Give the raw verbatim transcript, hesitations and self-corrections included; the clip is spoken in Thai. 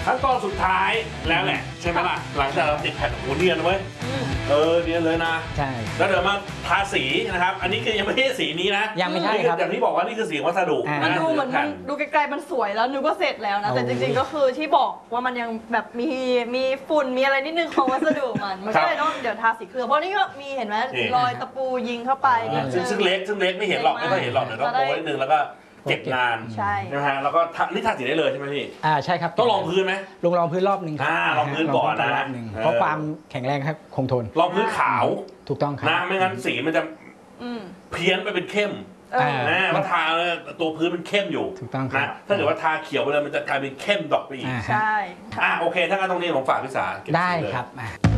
ขั้นตอนสุดท้ายแล้วแหละใช่ไหมล่ะหลังจากเราติดแผ่นโอ้เนียนไว้เออเนียนเลยนะใช่แล้วเดี๋ยวมาทาสีนะครับอันนี้คือยังไม่ใช่สีนี้นะยังไม่ใช่ครับอย่างที่บอกว่านี่คือสีวัสดุมันดูเหมือนมันดูไกลๆมันสวยแล้วนึกว่าเสร็จแล้วนะแต่จริงๆก็คือที่บอกว่ามันยังแบบมีมีฝุ่นมีอะไรนิดนึงของวัสดุมันมันก็เลยต้องเดี๋ยวทาสีเคลือบเพราะนี่ก็มีเห็นไหมรอยตะปูยิงเข้าไปซึ่งซึ่งเล็กซึ่งเล็กไม่เห็นหรอกไม่ค่อยเห็นหรอกเดี๋ยวต้องโป้นิดนึงแล้วก็เก็บงานใช่นะฮะแล้วก็นี่ทาสีได้เลยใช่ไหมพี่อ่าใช่ครับต้องลองพื้นไหมลงรองพื้นรอบหนึ่งอ่าลองพื้นก่อนนะรอบหนึ่งเพราะความแข็งแรงครับคงทนลองพื้นขาวถูกต้องครับนะไม่งั้นสีมันจะเพี้ยนไปเป็นเข้มนะมันทาตัวพื้นมันเข้มอยู่ถูกต้องครับนะถ้าเกิดว่าทาเขียวไปเลยมันจะกลายเป็นเข้มดอกไปอีกใช่อ่าโอเคถ้างั้นตรงนี้ผมฝากพี่สาได้ครับ